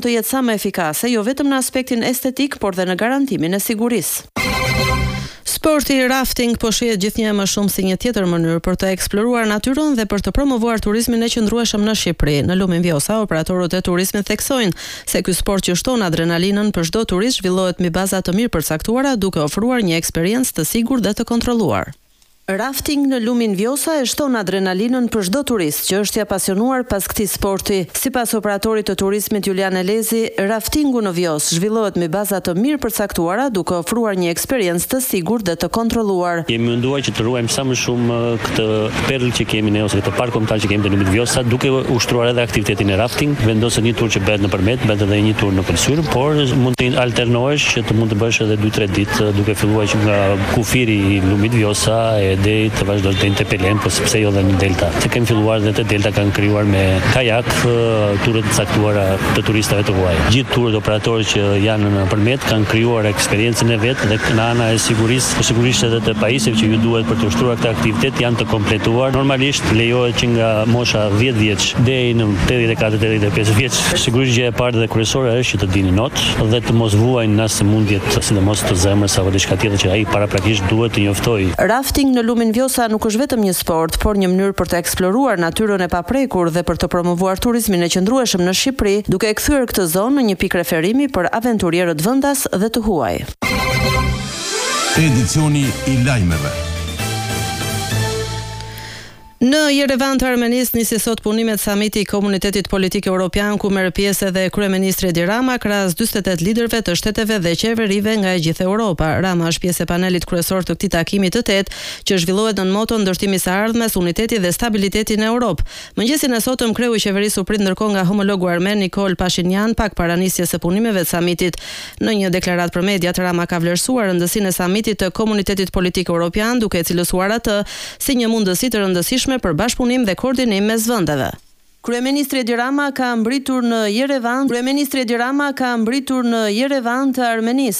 të jetë sa më efikase, jo vetëm në aspektin estetik, por dhe në garantimin e sigurisë. Sporti rafting po shihet gjithnjë më shumë si një tjetër mënyrë për të eksploruar natyrën dhe për të promovuar turizmin e qëndrueshëm në Shqipëri. Në lumin Vjosa, operatorët e turizmit theksojnë se ky sport që shton adrenalinën për çdo turist zhvillohet mbi baza të mirë përcaktuara, duke ofruar një eksperiencë të sigurt dhe të kontrolluar. Rafting në lumin Vjosa e shton adrenalinën për çdo turist që është i apasionuar pas këtij sporti. Sipas operatorit të turizmit Julian Elezi, raftingu në Vjos zhvillohet me baza të mirë përcaktuara, duke ofruar një eksperiencë të sigurt dhe të kontrolluar. Kemi menduar që të ruajmë sa më shumë këtë perl që kemi ne ose këtë park kombëtar që kemi te lumi Vjosa, duke ushtruar edhe aktivitetin e rafting. Vendoset një tur që bëhet nëpërmet, bëhet edhe një tur në Pëlsyr, por mund të alternohesh që të mund të bësh edhe 2-3 ditë, duke filluar që nga kufiri i lumit Vjosa deri të vazhdosh deri te Pelen, po sepse jo edhe në delta. Se kemi filluar dhe te delta kanë krijuar me kajak turët të caktuara të turistëve të huaj. Gjithë turët operatorë që janë nëpërmet kanë krijuar eksperiencën e vet dhe në ana e sigurisë, po sigurisht edhe të pajisjeve që ju duhet për të ushtruar këtë aktivitet janë të kompletuar. Normalisht lejohet që nga mosha 10 vjeç deri në 84-85 vjeç. Sigurisht gjëja e parë dhe kryesore është që të dini not dhe të mos vuajnë nëse mund jetë sidomos të zemrës apo diçka tjetër që ai paraprakisht duhet të njoftojë. Rafting në lumin Vjosa nuk është vetëm një sport, por një mënyrë për të eksploruar natyrën e paprekur dhe për të promovuar turizmin e qëndrueshëm në Shqipëri, duke e kthyer këtë zonë në një pikë referimi për aventurierët vendas dhe të huaj. Edicioni i lajmeve. Në Yerevan të Armenisë nisi sot punimet samiti i Komunitetit Politik Evropian, ku merr pjesë edhe kryeministri Edi Rama, krahas 48 liderëve të shteteve dhe qeverive nga e gjithë Europa. Rama është pjesë e panelit kryesor të këtij takimi të tetë, që zhvillohet në moton ndërtimi së ardhmes, uniteti dhe stabiliteti në Europë. Mëngjesin e sotëm kreu i qeverisë u prit ndërkohë nga homologu armen Nikol Pashinyan pak para nisjes së punimeve të samitit. Në një deklaratë për mediat, Rama ka vlerësuar rëndësinë e samitit të Komunitetit Politik Evropian, duke e cilësuar atë si një mundësi të rëndësishme për bashkëpunim dhe koordinim mes vendeve. Kryeministri Edi Rama ka mbritur në Yerevan të Armenisë.